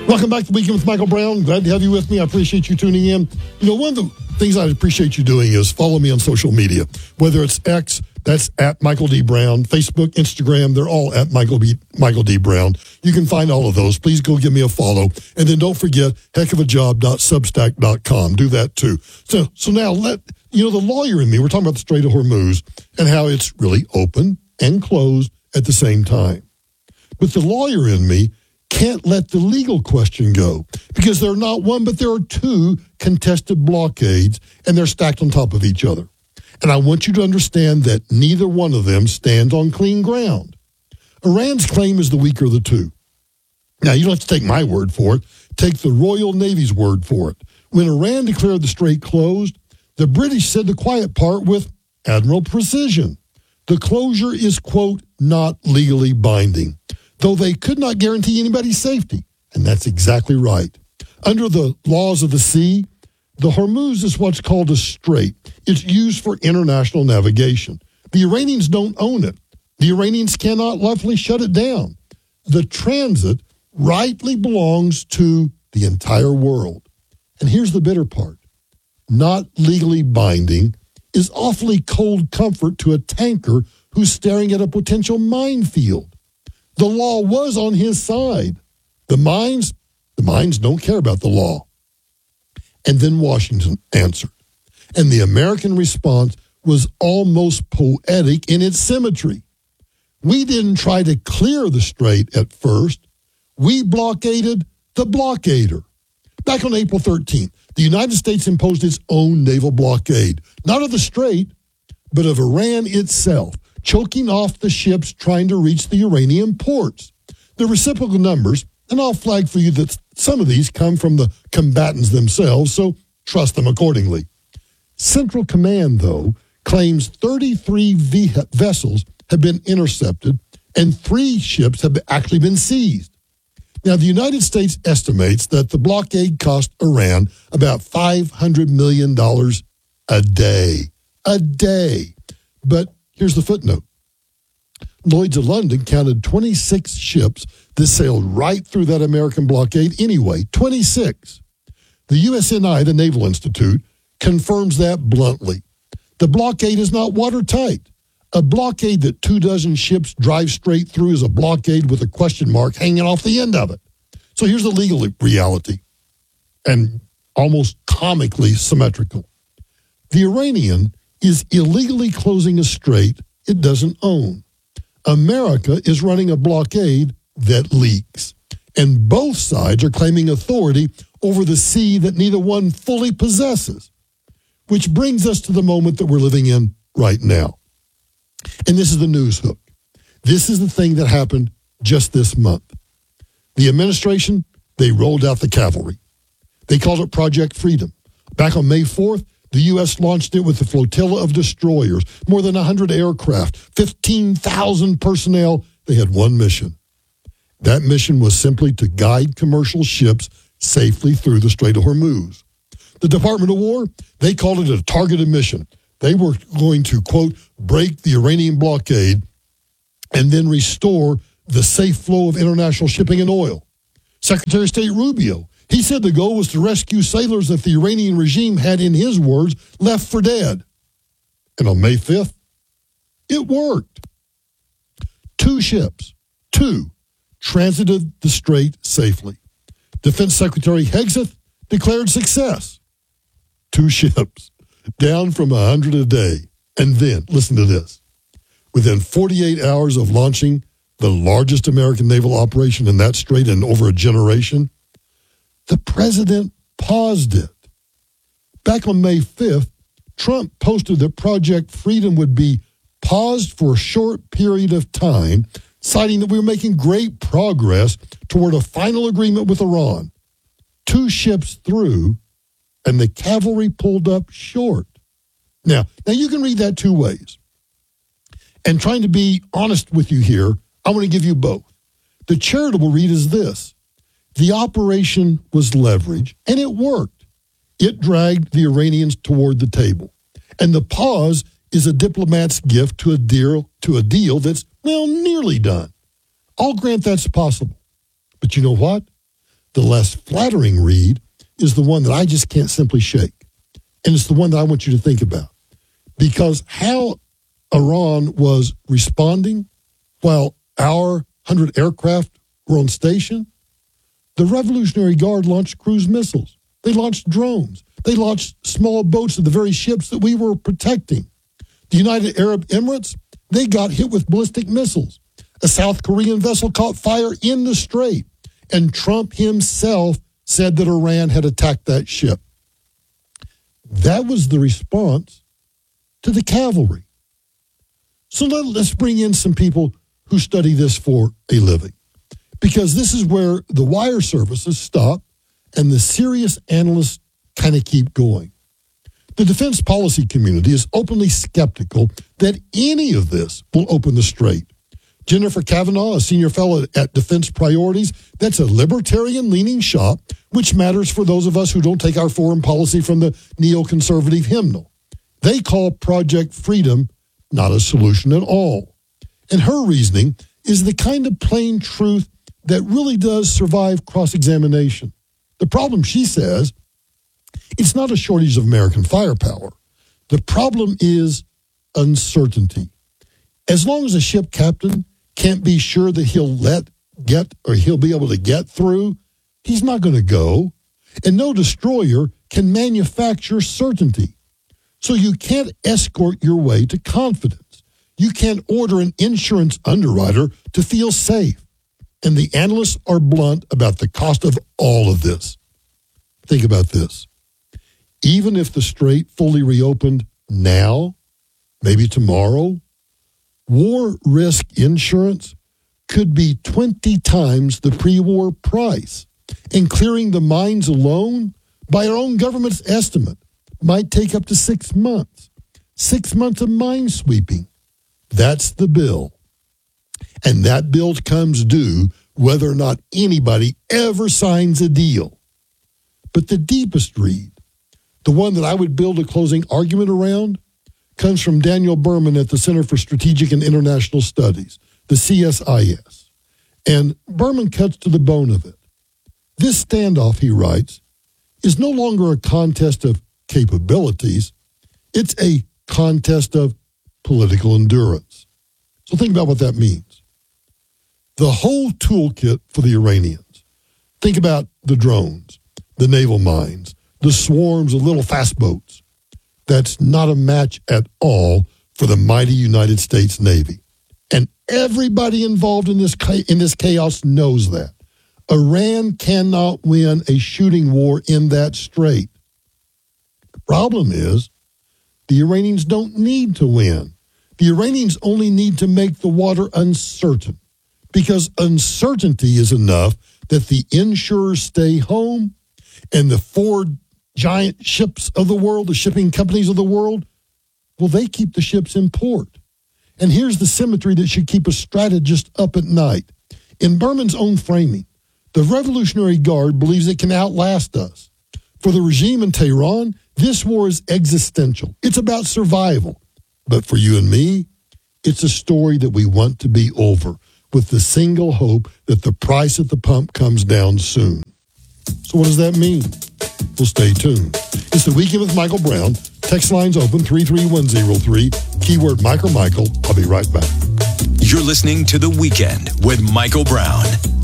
Welcome back to Weekend with Michael Brown. Glad to have you with me. I appreciate you tuning in. You know, one of the things I appreciate you doing is follow me on social media, whether it's X, that's at Michael D. Brown, Facebook, Instagram, they're all at Michael D. Brown. You can find all of those. Please go give me a follow. And then don't forget, heckofajob.substack.com. Do that too. So now the lawyer in me, we're talking about the Strait of Hormuz and how it's really open and closed at the same time. But the lawyer in me can't let the legal question go because there are not one, but there are two contested blockades, and they're stacked on top of each other. And I want you to understand that neither one of them stands on clean ground. Iran's claim is the weaker of the two. Now, you don't have to take my word for it. Take the Royal Navy's word for it. When Iran declared the strait closed, the British said the quiet part with admirable precision. The closure is, quote, not legally binding, though they could not guarantee anybody's safety. And that's exactly right. Under the laws of the sea, the Hormuz is what's called a strait. It's used for international navigation. The Iranians don't own it. The Iranians cannot lawfully shut it down. The transit rightly belongs to the entire world. And here's the bitter part. Not legally binding is awfully cold comfort to a tanker who's staring at a potential minefield. The law was on his side. The mines don't care about the law. And then Washington answered. And the American response was almost poetic in its symmetry. We didn't try to clear the strait at first. We blockaded the blockader. Back on April 13th, the United States imposed its own naval blockade, not of the strait, but of Iran itself, choking off the ships trying to reach the Iranian ports. The reciprocal numbers, and I'll flag for you that some of these come from the combatants themselves, so trust them accordingly. Central Command, though, claims 33 vessels have been intercepted and 3 ships have actually been seized. Now, the United States estimates that the blockade cost Iran about $500 million a day. A day. But here's the footnote. Lloyd's of London counted 26 ships that sailed right through that American blockade anyway. 26. The USNI, the Naval Institute, confirms that bluntly. The blockade is not watertight. A blockade that 24 ships drive straight through is a blockade with a question mark hanging off the end of it. So here's the legal reality, and almost comically symmetrical. The Iranian is illegally closing a strait it doesn't own. America is running a blockade that leaks, and both sides are claiming authority over the sea that neither one fully possesses, which brings us to the moment that we're living in right now. And this is the news hook. This is the thing that happened just this month. The administration, they rolled out the cavalry. They called it Project Freedom. Back on May 4th, the U.S. launched it with a flotilla of destroyers, more than 100 aircraft, 15,000 personnel. They had one mission. That mission was simply to guide commercial ships safely through the Strait of Hormuz. The Department of War, they called it a targeted mission. They were going to, quote, break the Iranian blockade and then restore the safe flow of international shipping and oil. Secretary of State Rubio, he said the goal was to rescue sailors that the Iranian regime had, in his words, left for dead. And on May 5th, it worked. 2 ships, transited the strait safely. Defense Secretary Hegseth declared success. 2 ships, down from 100 a day. And then, listen to this, within 48 hours of launching the largest American naval operation in that strait in over a generation, the president paused it. Back on May 5th, Trump posted that Project Freedom would be paused for a short period of time, citing that we were making great progress toward a final agreement with Iran. 2 ships through, and the cavalry pulled up short. Now you can read that 2 ways. And trying to be honest with you here, I want to give you both. The charitable read is this. The operation was leverage, and it worked. It dragged the Iranians toward the table. And the pause is a diplomat's gift to a deal that's, well, nearly done. I'll grant that's possible. But you know what? The less flattering read is the one that I just can't simply shake. And it's the one that I want you to think about. Because how Iran was responding while our 100 aircraft were on station, the Revolutionary Guard launched cruise missiles. They launched drones. They launched small boats of the very ships that we were protecting. The United Arab Emirates, they got hit with ballistic missiles. A South Korean vessel caught fire in the strait, and Trump himself said that Iran had attacked that ship. That was the response to the cavalry. So let's bring in some people who study this for a living, because this is where the wire services stop and the serious analysts kind of keep going. The defense policy community is openly skeptical that any of this will open the strait. Jennifer Kavanaugh, a senior fellow at Defense Priorities, that's a libertarian-leaning shop, which matters for those of us who don't take our foreign policy from the neoconservative hymnal. They call Project Freedom not a solution at all. And her reasoning is the kind of plain truth that really does survive cross-examination. The problem, she says, it's not a shortage of American firepower. The problem is uncertainty. As long as a ship captain can't be sure that he'll be able to get through, he's not going to go. And no destroyer can manufacture certainty. So you can't escort your way to confidence. You can't order an insurance underwriter to feel safe. And the analysts are blunt about the cost of all of this. Think about this. Even if the strait fully reopened now, maybe tomorrow, war risk insurance could be 20 times the pre-war price. And clearing the mines alone, by our own government's estimate, might take up to 6 months. 6 months of mine sweeping. That's the bill. And that bill comes due whether or not anybody ever signs a deal. But the deepest read, the one that I would build a closing argument around, comes from Daniel Berman at the Center for Strategic and International Studies, the CSIS. And Berman cuts to the bone of it. This standoff, he writes, is no longer a contest of capabilities. It's a contest of political endurance. So think about what that means. The whole toolkit for the Iranians. Think about the drones, the naval mines, the swarms of little fast boats. That's not a match at all for the mighty United States Navy. And everybody involved in this chaos knows that. Iran cannot win a shooting war in that strait. The problem is the Iranians don't need to win. The Iranians only need to make the water uncertain, because uncertainty is enough that the insurers stay home and the four giant ships of the world, the shipping companies of the world, well, they keep the ships in port. And here's the symmetry that should keep a strategist up at night. In Berman's own framing, the Revolutionary Guard believes it can outlast us. For the regime in Tehran, this war is existential. It's about survival. But for you and me, it's a story that we want to be over, with the single hope that the price at the pump comes down soon. So what does that mean? Well, stay tuned. It's the Weekend with Michael Brown. Text lines open 33103, keyword Mike or Michael. I'll be right back. You're listening to The Weekend with Michael Brown